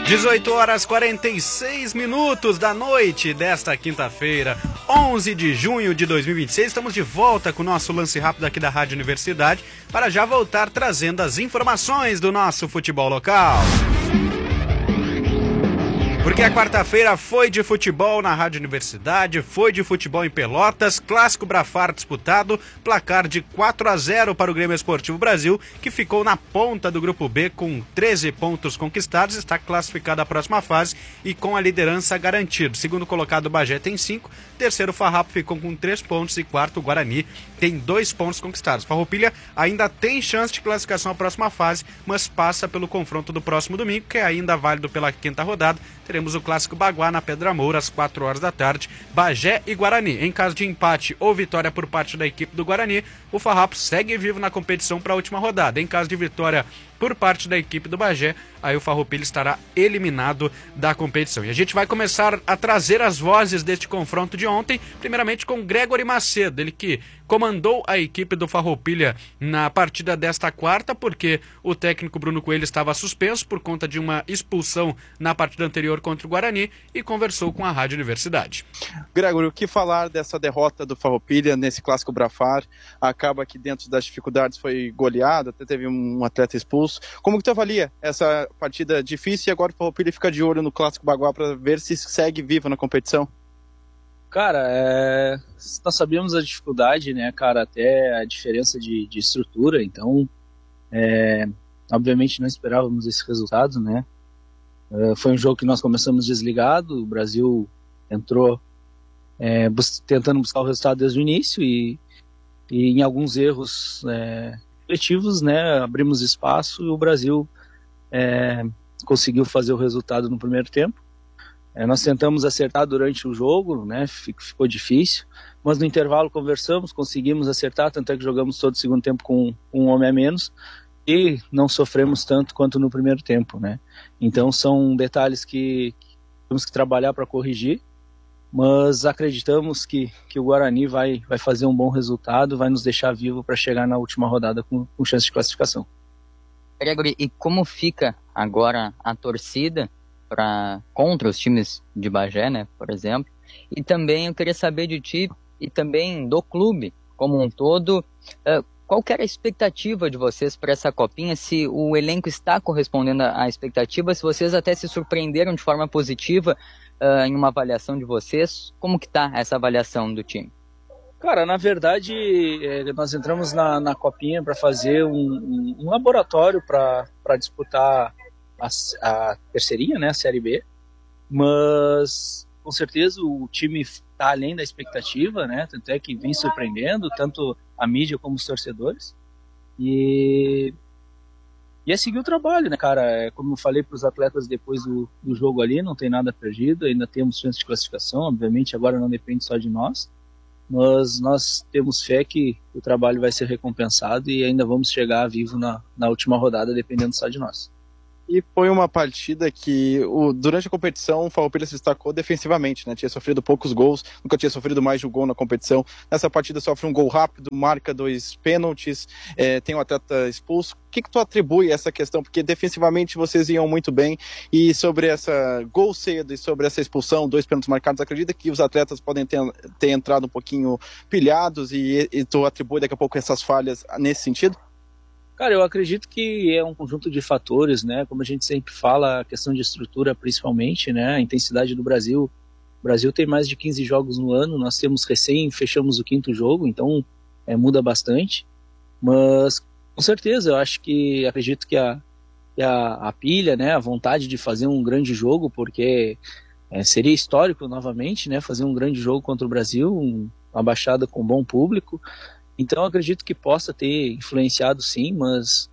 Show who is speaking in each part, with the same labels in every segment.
Speaker 1: 18 horas 46 minutos da noite desta quinta-feira, 11 de junho de 2026. Estamos de volta com o nosso lance rápido aqui da Rádio Universidade para já voltar trazendo as informações do nosso futebol local. Porque a quarta-feira foi de futebol na Rádio Universidade, foi de futebol em Pelotas, clássico Brafar disputado, placar de 4-0 para o Grêmio Esportivo Brasil, que ficou na ponta do Grupo B com 13 pontos conquistados, está classificado à próxima fase e com a liderança garantida. Segundo colocado, o Bagé tem 5, terceiro Farrapo ficou com 3 pontos e quarto o Guarani tem 2 pontos conquistados. Farroupilha ainda tem chance de classificação à próxima fase, mas passa pelo confronto do próximo domingo, que é ainda válido pela quinta rodada. Teremos o clássico Baguá na Pedra Moura às 4 horas da tarde, Bagé e Guarani. Em caso de empate ou vitória por parte da equipe do Guarani, o Farrapo segue vivo na competição para a última rodada. Em caso de vitória por parte da equipe do Bagé, aí o Farroupilha estará eliminado da competição. E a gente vai começar a trazer as vozes deste confronto de ontem, primeiramente com Gregory Macedo, ele que comandou a equipe do Farroupilha na partida desta quarta, porque o técnico Bruno Coelho estava suspenso por conta de uma expulsão na partida anterior contra o Guarani e conversou com a Rádio Universidade.
Speaker 2: Gregory, o que falar dessa derrota do Farroupilha nesse clássico Brafar? Acaba que dentro das dificuldades foi goleado, até teve um atleta expulso. Como que tu avalia essa partida difícil e agora o Farroupilha fica de olho no clássico Baguá para ver se segue vivo na competição?
Speaker 3: Cara, nós sabíamos a dificuldade, né, cara, até a diferença de estrutura, então, obviamente não esperávamos esse resultado, né, foi um jogo que nós começamos desligado, o Brasil entrou tentando buscar o resultado desde o início e em alguns erros coletivos, né, abrimos espaço e o Brasil conseguiu fazer o resultado no primeiro tempo. Nós tentamos acertar durante o jogo, né, ficou difícil, mas no intervalo conversamos, conseguimos acertar, tanto é que jogamos todo o segundo tempo com um homem a menos e não sofremos tanto quanto no primeiro tempo, né. Então são detalhes que temos que trabalhar para corrigir, mas acreditamos que o Guarani vai fazer um bom resultado, vai nos deixar vivo para chegar na última rodada com chance de classificação.
Speaker 4: Gregory, e como fica agora a torcida contra os times de Bagé, né, por exemplo? E também eu queria saber de ti e também do clube como um todo, qual que era a expectativa de vocês para essa copinha, se o elenco está correspondendo à expectativa, se vocês até se surpreenderam de forma positiva em uma avaliação de vocês, como que está essa avaliação do time?
Speaker 3: Cara, na verdade, nós entramos na copinha para fazer um laboratório para disputar a terceirinha, né, a Série B, mas com certeza o time está além da expectativa, né, tanto é que vem surpreendendo tanto a mídia como os torcedores e é seguir o trabalho, né, cara, como eu falei para os atletas depois do jogo ali, não tem nada perdido, ainda temos chance de classificação, obviamente agora não depende só de nós, mas nós temos fé que o trabalho vai ser recompensado e ainda vamos chegar vivo na última rodada, dependendo só de nós.
Speaker 2: E foi uma partida que, durante a competição, o Farroupilha se destacou defensivamente, né? Tinha sofrido poucos gols, nunca tinha sofrido mais de um gol na competição. Nessa partida sofre um gol rápido, marca 2 pênaltis, tem um atleta expulso. O que tu atribui a essa questão? Porque defensivamente vocês iam muito bem e sobre essa gol cedo e sobre essa expulsão, 2 pênaltis marcados, acredita que os atletas podem ter entrado um pouquinho pilhados e tu atribui daqui a pouco essas falhas nesse sentido?
Speaker 3: Cara, eu acredito que é um conjunto de fatores, né? Como a gente sempre fala, a questão de estrutura principalmente, né? A intensidade do Brasil. O Brasil tem mais de 15 jogos no ano, nós fechamos o 5º jogo, então muda bastante. Mas, com certeza, eu acredito que a pilha, né? A vontade de fazer um grande jogo, porque seria histórico novamente, né? Fazer um grande jogo contra o Brasil, uma baixada com bom público. Então, eu acredito que possa ter influenciado sim, mas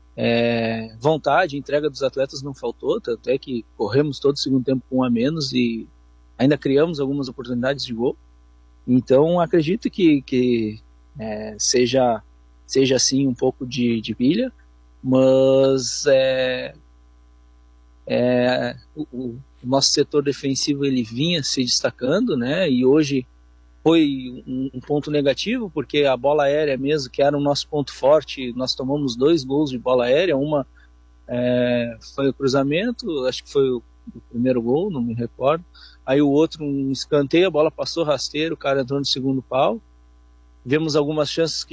Speaker 3: vontade, entrega dos atletas não faltou, tanto é que corremos todo o segundo tempo com um a menos e ainda criamos algumas oportunidades de gol. Então, acredito que seja sim um pouco de pilha, mas o nosso setor defensivo ele vinha se destacando, né? E hoje foi um ponto negativo, porque a bola aérea mesmo, que era o nosso ponto forte, nós tomamos 2 gols de bola aérea, uma Foi o cruzamento, acho que foi o primeiro gol, não me recordo. Aí o outro, um escanteio, a bola passou rasteiro, o cara entrou no segundo pau. Vemos algumas chances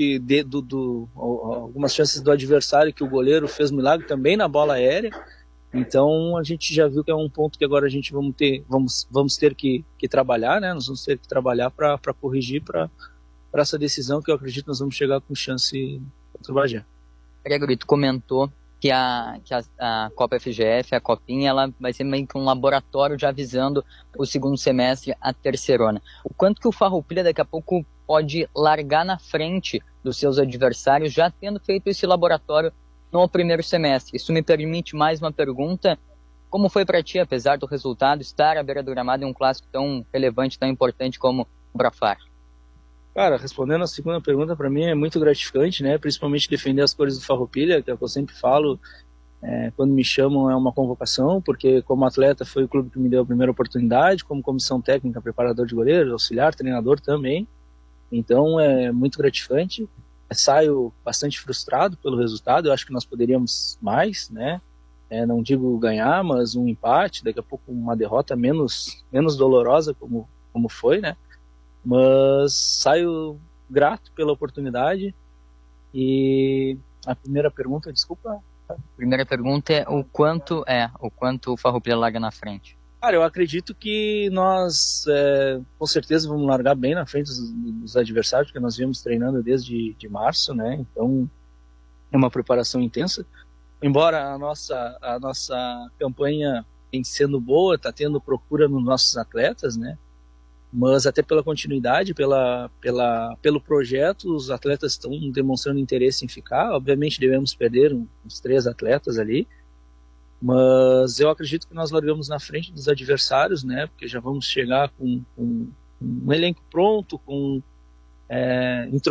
Speaker 3: algumas chances do adversário que o goleiro fez milagre também na bola aérea. Então a gente já viu que é um ponto que agora a gente vamos ter que trabalhar, né? Nós vamos ter que trabalhar para corrigir para essa decisão, que eu acredito que nós vamos chegar com chance contra o Bagé.
Speaker 4: Gregory, tu comentou que a Copa FGF, a Copinha, ela vai ser meio que um laboratório já visando o segundo semestre, a terceirona. O quanto que o Farroupilha daqui a pouco pode largar na frente dos seus adversários, já tendo feito esse laboratório no primeiro semestre? Isso me permite mais uma pergunta. Como foi para ti, apesar do resultado, estar à beira do gramado em um clássico tão relevante, tão importante como o Brafar?
Speaker 3: Cara, respondendo a segunda pergunta, para mim é muito gratificante, né? Principalmente defender as cores do Farroupilha, que é o que eu sempre falo, quando me chamam é uma convocação, porque como atleta foi o clube que me deu a primeira oportunidade, como comissão técnica, preparador de goleiro, auxiliar, treinador também. Então é muito gratificante. Saio bastante frustrado pelo resultado, eu acho que nós poderíamos mais, né? Não digo ganhar, mas um empate, daqui a pouco uma derrota menos dolorosa como foi, né? Mas saio grato pela oportunidade. E a primeira pergunta, desculpa.
Speaker 4: A primeira pergunta é o quanto o Farroupilha larga na frente.
Speaker 3: Cara, eu acredito que nós com certeza vamos largar bem na frente dos adversários, porque nós viemos treinando desde março, né? Então é uma preparação intensa. Embora a nossa campanha tem sendo boa, está tendo procura nos nossos atletas, né? Mas até pela continuidade, pelo projeto, os atletas estão demonstrando interesse em ficar. Obviamente devemos perder uns 3 atletas ali, mas eu acredito que nós largamos na frente dos adversários, né? Porque já vamos chegar com um elenco pronto, com